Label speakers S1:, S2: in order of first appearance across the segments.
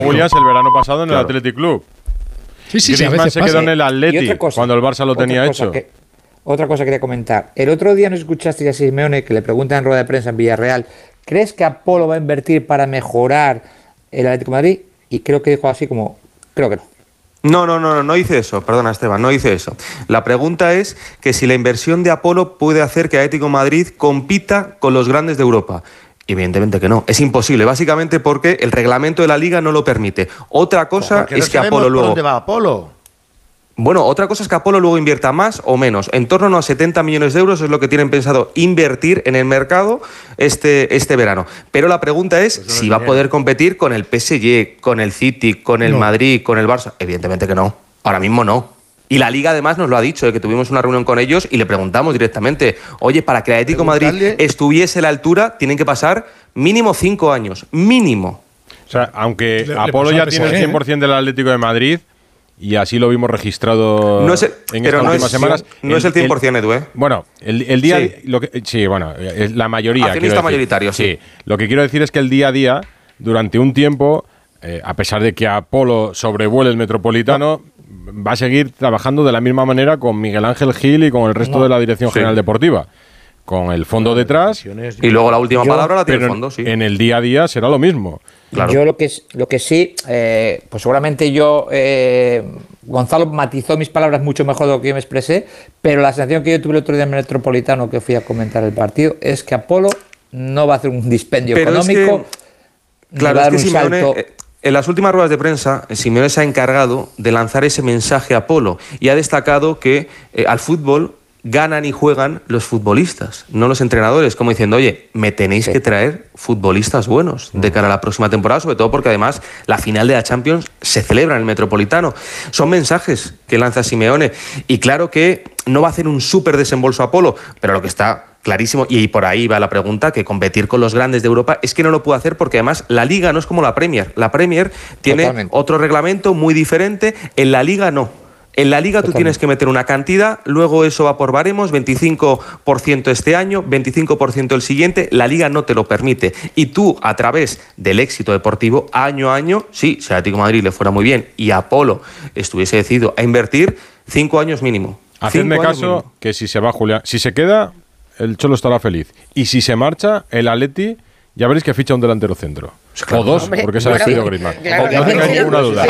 S1: Williams el verano pasado en el Athletic Club.
S2: Sí,
S1: Griezmann se quedó en el Atleti cuando el Barça lo tenía hecho.
S3: Otra cosa quería comentar. El otro día nos escuchaste a Simeone que le preguntan en rueda de prensa en Villarreal, ¿crees que Apolo va a invertir para mejorar el Atlético de Madrid? Y creo que dijo así como, creo que no.
S4: No hice eso, perdona Esteban, no hice eso. La pregunta es que si la inversión de Apolo puede hacer que Atlético de Madrid compita con los grandes de Europa. Evidentemente que no, es imposible, básicamente porque el reglamento de la Liga no lo permite. Otra cosa es que Apolo luego...
S5: ¿Dónde va Apolo?
S4: Bueno, otra cosa es que Apolo luego invierta más o menos. En torno a 70 millones de euros es lo que tienen pensado invertir en el mercado este verano. Pero la pregunta es si va a poder competir con el PSG, con el City, con el Madrid, con el Barça. Evidentemente que no, ahora mismo no. Y la Liga además nos lo ha dicho, que tuvimos una reunión con ellos y le preguntamos directamente, oye, para que el Atlético de Madrid estuviese a la altura, tienen que pasar mínimo 5 años, mínimo.
S1: O sea, aunque Apolo ya tiene el 100% del Atlético de Madrid, y así lo vimos registrado en estas últimas semanas.
S4: No es el 100%, Edu, ¿eh?
S1: Bueno, el día... Sí, la mayoría.
S4: Accionista mayoritario, sí.
S1: Lo que quiero decir es que el día a día, durante un tiempo, a pesar de que Apolo sobrevuele el Metropolitano, va a seguir trabajando de la misma manera con Miguel Ángel Gil y con el resto de la Dirección General Deportiva. Con el fondo detrás.
S4: Y luego la última palabra la tiene el fondo, sí.
S1: En el día a día será lo mismo.
S3: Claro. Yo lo que sí, pues seguramente Gonzalo matizó mis palabras mucho mejor de lo que yo me expresé, pero la sensación que yo tuve el otro día en el Metropolitano que fui a comentar el partido es que Apolo no va a hacer un dispendio económico.
S4: Claro, es que Simeone, en las últimas ruedas de prensa, Simeone se ha encargado de lanzar ese mensaje a Apolo y ha destacado que al fútbol ganan y juegan los futbolistas, no los entrenadores, como diciendo, oye, me tenéis que traer futbolistas buenos de cara a la próxima temporada, sobre todo porque además la final de la Champions se celebra en el Metropolitano. Son mensajes que lanza Simeone y claro que no va a hacer un súper desembolso Apolo, pero lo que está clarísimo, y por ahí va la pregunta, que competir con los grandes de Europa es que no lo puede hacer porque además la Liga no es como la Premier. La Premier tiene otro reglamento muy diferente, en la Liga no. En la Liga tú tienes que meter una cantidad, luego eso va por baremos, 25% este año, 25% el siguiente, la Liga no te lo permite. Y tú, a través del éxito deportivo, año a año, sí, si al Atlético de Madrid le fuera muy bien y Apolo estuviese decidido a invertir, 5 años mínimo.
S1: Hacedme caso que si se va Julián, si se queda, el Cholo estará feliz. Y si se marcha, el Atleti, ya veréis que ficha un delantero centro. O dos, porque se ha despedido Griezmann. No tengáis ninguna duda.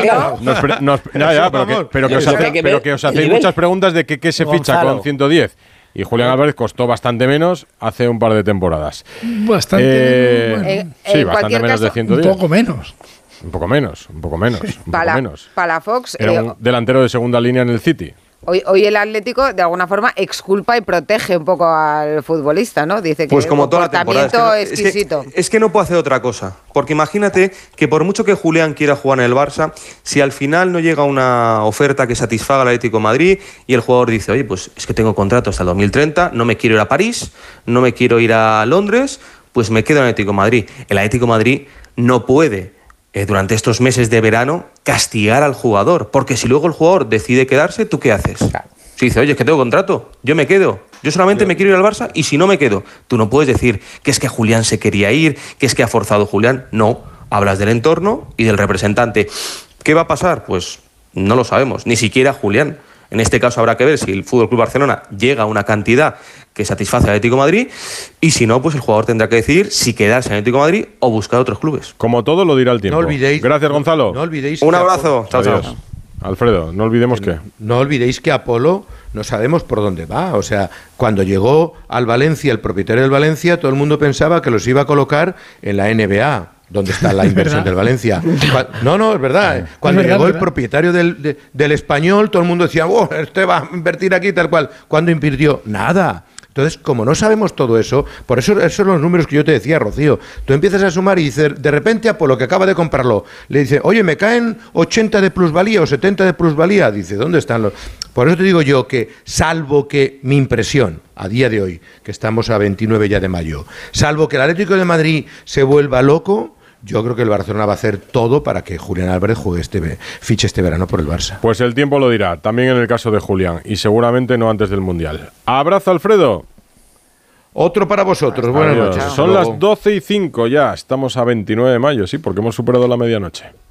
S1: Pero que os hacéis muchas preguntas de qué se ficha con 110. Y Julián Álvarez costó bastante menos hace un par de temporadas.
S2: Bastante
S1: bastante menos de 110.
S2: Un poco menos.
S1: Un poco menos.
S6: Palafox.
S1: Era un delantero de segunda línea en el City.
S6: Hoy el Atlético, de alguna forma, exculpa y protege un poco al futbolista, ¿no? Dice que
S4: pues como toda la temporada,
S6: exquisito.
S4: Es que no puede hacer otra cosa. Porque imagínate que por mucho que Julián quiera jugar en el Barça, si al final no llega una oferta que satisfaga al Atlético de Madrid y el jugador dice, oye, pues es que tengo contrato hasta el 2030, no me quiero ir a París, no me quiero ir a Londres, pues me quedo en el Atlético de Madrid. El Atlético de Madrid no puede durante estos meses de verano castigar al jugador, porque si luego el jugador decide quedarse, ¿tú qué haces? Si dice, oye, es que tengo contrato, yo me quedo, yo solamente me quiero ir al Barça y si no me quedo, tú no puedes decir que es que Julián se quería ir, que es que ha forzado Julián, no, hablas del entorno y del representante. ¿Qué va a pasar? Pues no lo sabemos, ni siquiera Julián. En este caso habrá que ver si el FC Barcelona llega a una cantidad que satisface al Atlético de Madrid y si no, pues el jugador tendrá que decidir si quedarse en el Atlético de Madrid o buscar otros clubes.
S1: Como todo lo dirá el tiempo.
S5: No olvidéis.
S1: Gracias, Gonzalo.
S5: No olvidéis.
S4: Un abrazo. Chao, chao.
S1: Alfredo, no olvidemos que...
S5: No olvidéis que Apolo no sabemos por dónde va. O sea, cuando llegó al Valencia, el propietario del Valencia, todo el mundo pensaba que los iba a colocar en la NBA. ¿Dónde está la inversión del Valencia? No, es verdad. Cuando llegó el propietario del Español, todo el mundo decía, este va a invertir aquí tal cual. ¿Cuándo invirtió? Nada. Entonces, como no sabemos todo eso, por eso esos son los números que yo te decía, Rocío. Tú empiezas a sumar y dices, de repente Apolo, que acaba de comprarlo, le dice, oye, me caen 80 de plusvalía o 70 de plusvalía. Dice, ¿dónde están los...? Por eso te digo yo que, salvo que mi impresión, a día de hoy, que estamos a 29 ya de mayo, salvo que el Atlético de Madrid se vuelva loco, yo creo que el Barcelona va a hacer todo para que Julián Álvarez fiche este verano por el Barça.
S1: Pues el tiempo lo dirá, también en el caso de Julián, y seguramente no antes del Mundial. Abrazo, Alfredo.
S5: Otro para vosotros, buenas noches.
S1: Son las 12:05 ya, estamos a 29 de mayo, sí, porque hemos superado la medianoche.